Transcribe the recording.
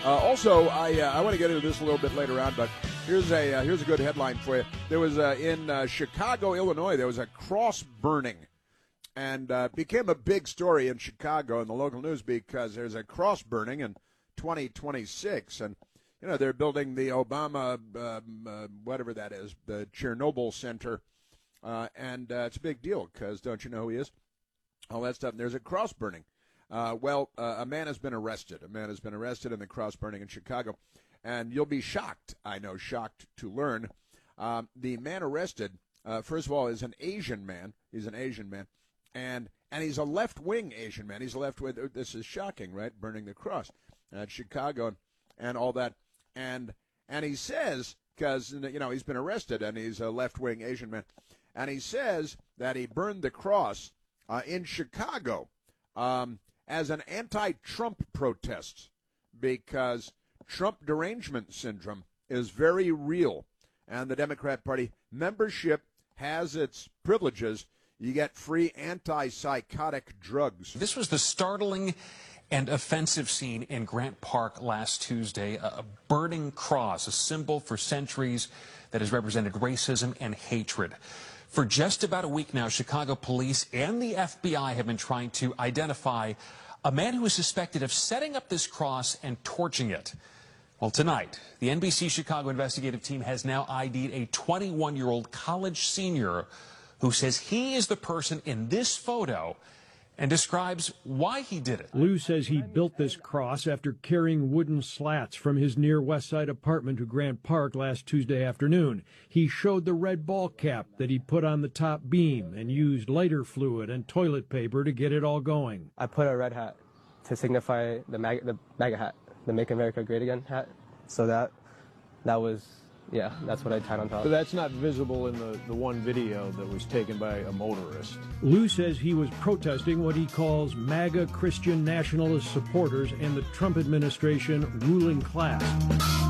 Also, I want to get into this a little bit later on, but here's a good headline for you. There was in Chicago, Illinois, there was a cross burning, and became a big story in Chicago in the local news because there's a cross burning in 2026, and they're building the Obama whatever that is, the Chernobyl Center, and it's a big deal because don't you know who he is? All that stuff. And there's a cross burning. A man has been arrested. A man has been arrested in the cross burning in Chicago. And you'll be shocked, I know, shocked to learn. The man arrested, first of all, is an Asian man. He's an Asian man. And he's a left-wing Asian man. He's a left-wing. This is shocking, right? Burning the cross at Chicago and all that. And he says, because, he's been arrested and he's a left-wing Asian man. And he says that he burned the cross in Chicago as an anti-Trump protest because Trump derangement syndrome is very real. And the Democrat Party membership has its privileges. You get free antipsychotic drugs. This was the startling and offensive scene in Grant Park last Tuesday. A burning cross, a symbol for centuries that has represented racism and hatred. For just about a week now, Chicago police and the FBI have been trying to identify a man who is suspected of setting up this cross and torching it. Well, tonight, the NBC Chicago investigative team has now ID'd a 21-year-old college senior who says he is the person in this photo and describes why he did it. Lou says he built this cross after carrying wooden slats from his near West Side apartment to Grant Park last Tuesday afternoon. He showed the red ball cap that he put on the top beam and used lighter fluid and toilet paper to get it all going. I put a red hat to signify the MAGA hat, the Make America Great Again hat. So that was, that's what I tied on top. But that's not visible in the one video that was taken by a motorist. Lou says he was protesting what he calls MAGA Christian nationalist supporters and the Trump administration ruling class.